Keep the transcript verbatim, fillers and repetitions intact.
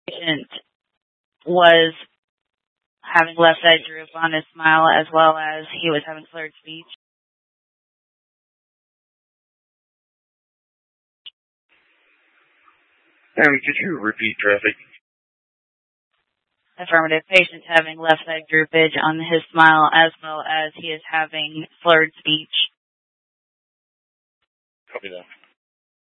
Patient was having left side droop on his smile as well as he was having slurred speech. Um, could you repeat traffic? Affirmative. Patient having left side droopage on his smile as well as he is having slurred speech. Copy that.